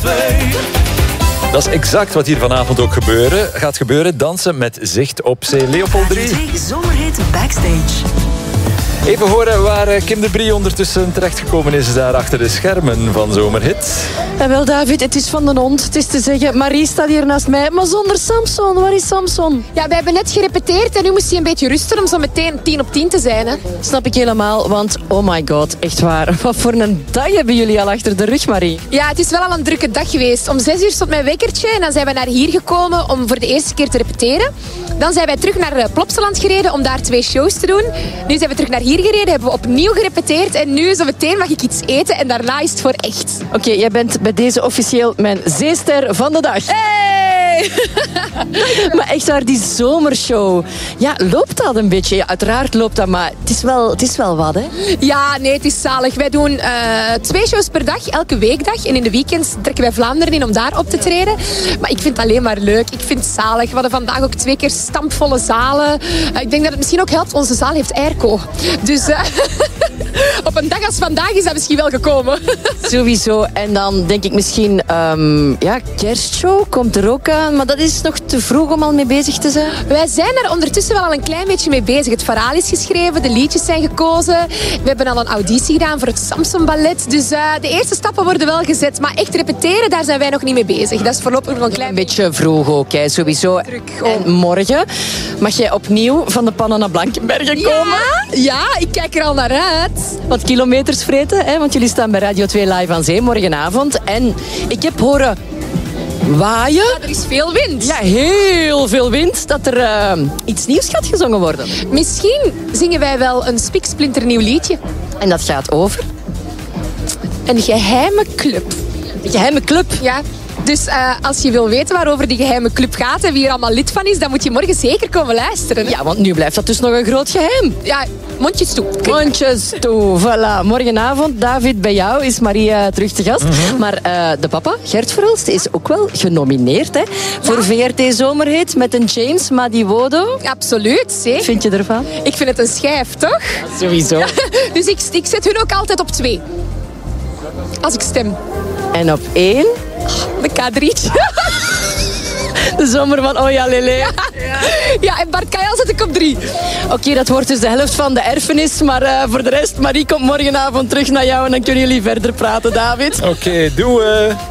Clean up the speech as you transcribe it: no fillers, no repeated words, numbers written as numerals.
Dat is exact wat hier vanavond ook gaat gebeuren. Dansen met zicht op zee. Leopold 3. Zomerhit Backstage. Even horen waar Kim de Brie ondertussen terechtgekomen is daar achter de schermen van Zomerhit. Ja, wel David, het is van de hond. Het is te zeggen, Marie staat hier naast mij, maar zonder Samson. Waar is Samson? Ja, we hebben net gerepeteerd en nu moest hij een beetje rusten om zo meteen 10 op 10 te zijn. Hè? Snap ik helemaal, want oh my god, echt waar. Wat voor een dag hebben jullie al achter de rug, Marie? Ja, het is wel al een drukke dag geweest. Om 6 uur stond mijn wekkertje en dan zijn we naar hier gekomen om voor de eerste keer te repeteren. Dan zijn wij terug naar Plopsaland gereden om daar 2 shows te doen. Nu zijn we terug naar hier gereden, hebben we opnieuw gerepeteerd en nu zo meteen mag ik iets eten en daarna is het voor echt. Oké, jij bent bij deze officieel mijn zeester van de dag. Hey! Maar echt waar, die zomershow. Ja, loopt dat een beetje? Ja, uiteraard loopt dat, maar het is wel wat, hè? Ja, nee, het is zalig. Wij doen 2 shows per dag, elke weekdag. En in de weekends trekken wij Vlaanderen in om daar op te treden. Maar ik vind het alleen maar leuk. Ik vind het zalig. We hadden vandaag ook 2 keer stampvolle zalen. Ik denk dat het misschien ook helpt. Onze zaal heeft airco. Dus op een dag als vandaag is dat misschien wel gekomen. Sowieso. En dan denk ik misschien, kerstshow komt er ook aan. Maar dat is nog te vroeg om al mee bezig te zijn. Wij zijn er ondertussen wel al een klein beetje mee bezig. Het verhaal is geschreven, de liedjes zijn gekozen. We hebben al een auditie gedaan voor het Samson Ballet. Dus de eerste stappen worden wel gezet. Maar echt repeteren, daar zijn wij nog niet mee bezig. Dat is voorlopig nog een klein beetje vroeg ook, hè, sowieso. Druk, en morgen mag jij opnieuw van de pannen naar Blankenbergen komen. Ja, ik kijk er al naar uit. Wat kilometers vreten, hè, want jullie staan bij Radio 2 live aan zee morgenavond. En ik heb horen waaien. Ja, er is veel wind. Ja, heel veel wind. Dat er iets nieuws gaat gezongen worden. Misschien zingen wij wel een spiksplinternieuw liedje. En dat gaat over? Een geheime club. Een geheime club? Ja. Dus als je wil weten waarover die geheime club gaat en wie er allemaal lid van is, dan moet je morgen zeker komen luisteren. Hè? Ja, want nu blijft dat dus nog een groot geheim. Ja, mondjes toe. Mondjes toe, voilà. Morgenavond, David, bij jou is Marie terug te gast. Mm-hmm. Maar de papa, Gert Verhulst, is ook wel genomineerd hè, voor VRT Zomerhit met een James Madiwodo. Absoluut, zeker. Vind je ervan? Ik vind het een schijf, toch? Sowieso. Ja, dus ik zet hun ook altijd op 2. Als ik stem. En op 1? De K3'tje. De zomer van Oh ja Lele. Ja, en Bart Kajal zet ik op 3. Oké, dat wordt dus de helft van de erfenis. Maar voor de rest, Marie komt morgenavond terug naar jou en dan kunnen jullie verder praten, David. Oké, doei.